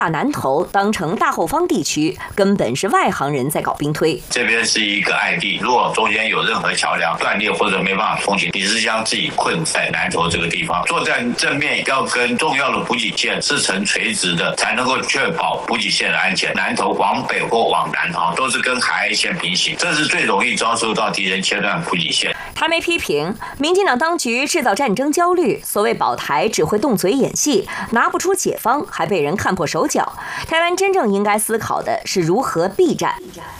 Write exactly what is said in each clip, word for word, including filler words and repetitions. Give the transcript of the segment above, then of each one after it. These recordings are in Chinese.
把南投当成大后方地区，根本是外行人在搞兵推。 这边是一个隘地，如果中间有任何桥梁断裂或者没办法通行，你是将自己困在南投这个地方。作战正面要跟重要的补给线是呈垂直的，才能够确保补给线的安全。南投往北或往南啊，都是跟海岸线平行，这是最容易遭受到敌人切断补给线。 台媒批评民进党当局制造战争焦虑，所谓保台只会动嘴演戏，拿不出解方，还被人看破手脚。台湾真正应该思考的是如何避战。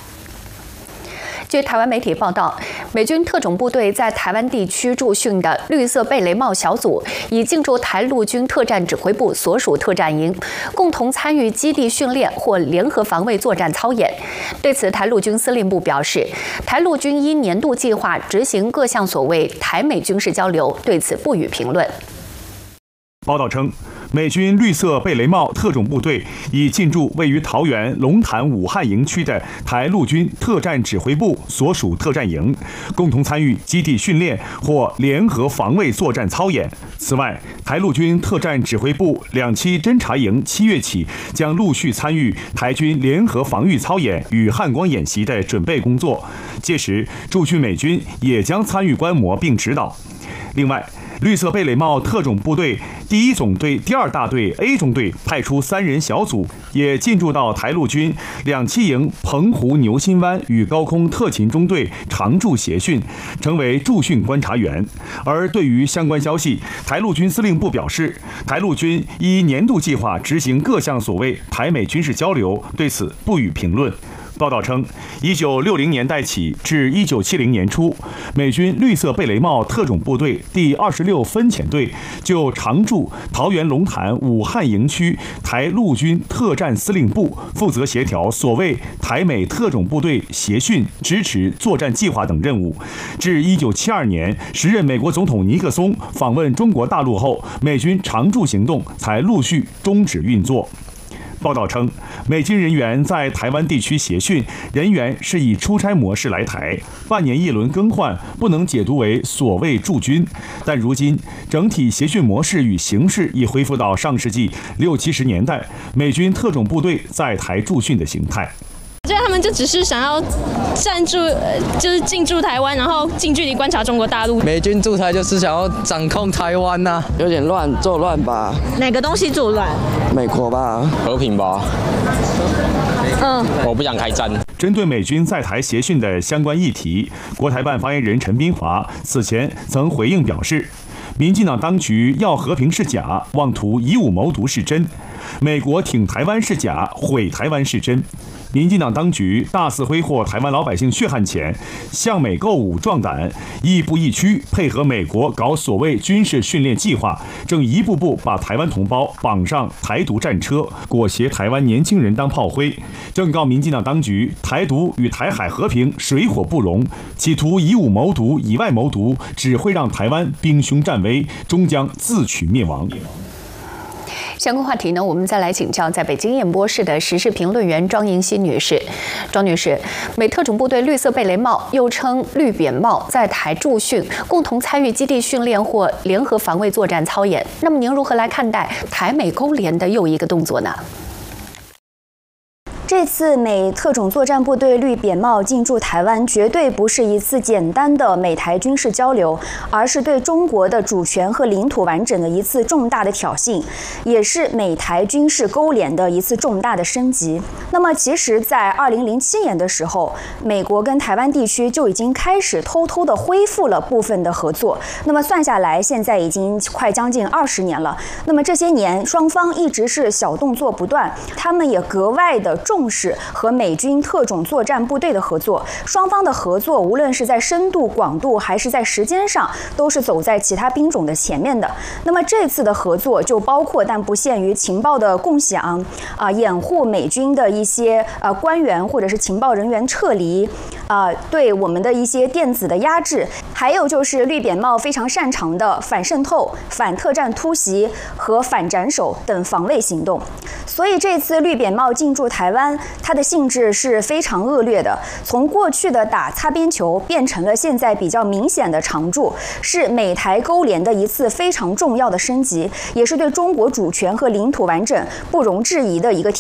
据台湾媒体报道，美军特种部队在台湾地区驻训的绿色贝雷帽小组已进驻台陆军特战指挥部所属特战营，共同参与基地训练或联合防卫作战操演。对此，台陆军司令部表示，台陆军依年度计划执行各项所谓台美军事交流，对此不予评论。 报道称，美军绿色贝雷帽特种部队已进驻位于桃园龙潭武汉营区的台陆军特战指挥部所属特战营，共同参与基地训练或联合防卫作战操演。此外，台陆军特战指挥部两栖侦察营七月起将陆续参与台军联合防御操演与汉光演习的准备工作，届时驻训美军也将参与观摩并指导。另外，绿色贝雷帽特种部队第一总队第二大队 A 中队派出三人小组，也进驻到台陆军两栖营澎湖牛心湾与高空特勤中队常驻协训，成为驻训观察员。而对于相关消息，台陆军司令部表示，台陆军依年度计划执行各项所谓台美军事交流，对此不予评论。报道称，一九六零年代起至一九七零年初，美军绿色贝雷帽特种部队第二十六分遣队就常驻桃园龙潭武汉营区台陆军特战司令部，负责协调所谓台美特种部队协训、支持作战计划等任务。至一九七二年，时任美国总统尼克松访问中国大陆后，美军常驻行动才陆续终止运作。报道称，美军人员在台湾地区协训，人员是以出差模式来台，半年一轮更换，不能解读为所谓驻军。但如今，整体协训模式与形式已恢复到上世纪六七十年代美军特种部队在台驻训的形态。 我觉得他们就只是想要站住，就是进驻台湾，然后近距离观察中国大陆。 美军驻台就是想要掌控台湾呐、啊，有点乱，作乱吧？ 哪个东西作乱？ 美国吧， 和平吧。 嗯， 我不想开战。 针对美军在台协训的相关议题，国台办发言人陈斌华此前曾回应表示，民进党当局要和平是假，妄图以武谋独是真；美国挺台湾是假，毁台湾是真。民进党当局大肆挥霍台湾老百姓血汗钱，向美购武壮胆，亦步亦趋，配合美国搞所谓军事训练计划，正一步步把台湾同胞绑上台独战车，裹挟台湾年轻人当炮灰。正告民进党当局，台独与台海和平水火不容，企图以武谋独、以外谋独，只会让台湾兵凶战危，终将自取灭亡。 相关话题呢，我们再来请教在北京演播室的时事评论员庄银熙女士。庄女士，美特种部队绿色贝雷帽，又称绿扁帽，在台驻训，共同参与基地训练或联合防卫作战操演。那么您如何来看待台美勾连的又一个动作呢？ 这次美特种作战部队绿扁帽进驻台湾，绝对不是一次简单的美台军事交流，而是对中国的主权和领土完整的一次重大的挑衅，也是美台军事勾连的一次重大的升级。那么，其实，在二零零七年的时候，美国跟台湾地区就已经开始偷偷的恢复了部分的合作。那么算下来，现在已经快将近二十年了。那么这些年，双方一直是小动作不断，他们也格外的重。重视和美军特种作战部队的合作，双方的合作无论是在深度、广度还是在时间上，都是走在其他兵种的前面的。那么这次的合作就包括但不限于情报的共享啊，掩护美军的一些呃官员或者是情报人员撤离啊，对我们的一些电子的压制，还有就是绿扁帽非常擅长的反渗透、反特战突袭和反斩首等防卫行动。所所以这次绿扁帽进驻台湾，它的性质是非常恶劣的。从过去的打擦边球，变成了现在比较明显的常驻，是美台勾连的一次非常重要的升级，也是对中国主权和领土完整不容置疑的一个。